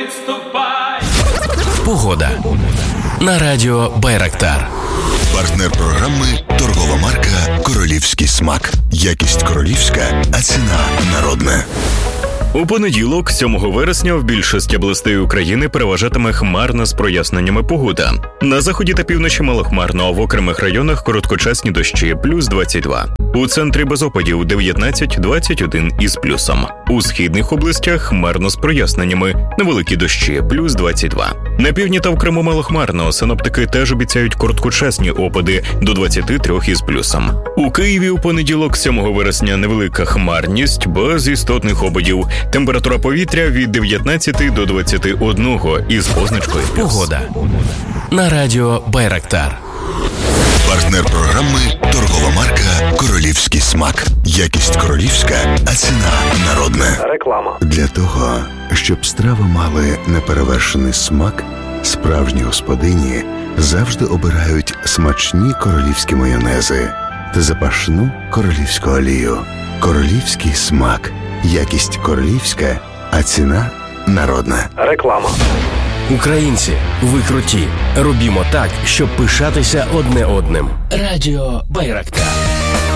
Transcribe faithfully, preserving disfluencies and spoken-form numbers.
відступай. Погода на радіо Байрактар. Партнер програми – торгова марка «Королівський смак». Якість королівська, а ціна народна. У понеділок, сьомого вересня, в більшості областей України переважатиме хмарна з проясненнями погода. На заході та півночі малохмарно, а в окремих районах короткочасні дощі – плюс двадцять два. У центрі без опадів – дев'ятнадцять двадцять один із плюсом. У східних областях хмарно з проясненнями, невеликі дощі – плюс двадцять два. На півдні та в Криму малохмарно, синоптики теж обіцяють короткочасні опади до двадцять три із плюсом. У Києві у понеділок, сьомого вересня, невелика хмарність без істотних опадів. Температура повітря від дев'ятнадцяти до двадцяти одного із позначкою плюс. Погода на радіо Байрактар. Партнер програми – торгова марка «Королівський смак». Якість королівська, а ціна народна. Реклама. Для того, щоб страви мали неперевершений смак, справжні господині завжди обирають смачні королівські майонези та запашну королівську олію. Королівський смак. Якість королівська, а ціна народна. Реклама. Українці, ви круті. Робімо так, щоб пишатися одне одним. Радіо Байрактар.